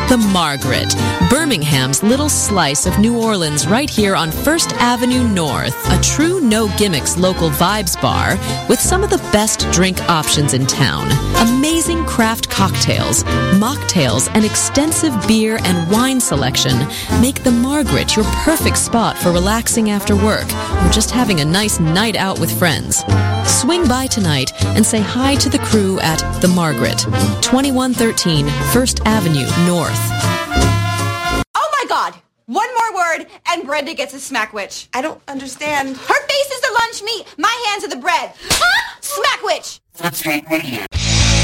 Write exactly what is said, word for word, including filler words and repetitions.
The Margaret, Birmingham's little slice of New Orleans right here on First Avenue North. A true no-gimmicks local vibes bar with some of the best drink options in town. Amazing craft cocktails, mocktails, and extensive beer and wine selection make The Margaret your perfect spot for relaxing after work or just having a nice night out with friends. Swing by tonight and say hi to the crew at The Margaret, twenty-one thirteen First Avenue North. Oh my God! One more word and Brenda gets a smackwitch. I don't understand. Her face is the lunch meat. My hands are the bread. Huh? Smackwitch! That's right, right here.